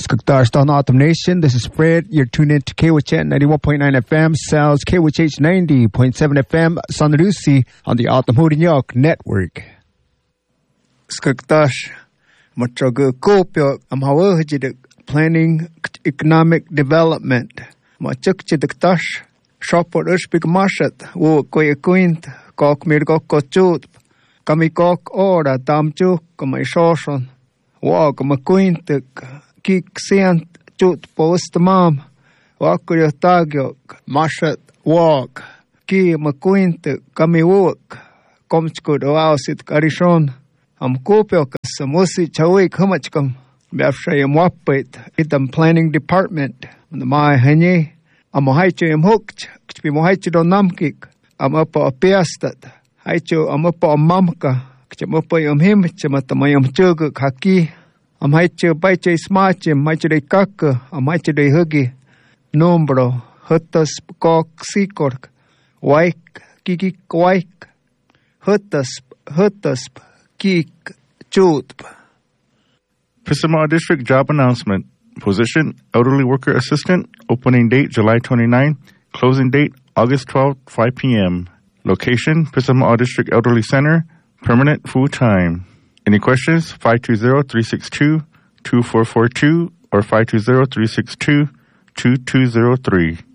Skagdar's Don Autumn Nation. This is Fred. You're tuned in to KWH 91.9 FM, Sal's KWH 90.7 FM, San Lucy on the Autumn Holding York Network. Skagdar's Matraga Kopio, Amhawajidik, Planning Economic Development. Machukchidiktash, Shopper Ushbig Mashat, Wo Koyakuint, Kok Mirgok Kochut, Kamikok Ora, Damjuk, Kamishoshan, Walk Makuintik. Kik sent chut post mam wakuyo tagyok mashat walk ki makuinte kami walk komchkud oasit karishon am kopyo kasamusi chawik hamachkam bafshayam wapit itam planning department the mai hanye am haichim hooked kpi mohaichi don namkik am apa apiastat haicho am apa mamka kchamapo yam him chamatamayam chug haki am haiche baiche smache maiche de kak am haiche de hugi nombro hutas kok sikork waik kiki waik hutas kik chut. Pisamaw District Job Announcement. Position, Elderly Worker Assistant. Opening date, July 29. Closing date, August 12, 5 p.m. Location, Pisamaw District Elderly Center. Permanent, full-time. Any questions? 520-362-2442 or 520-362-2203.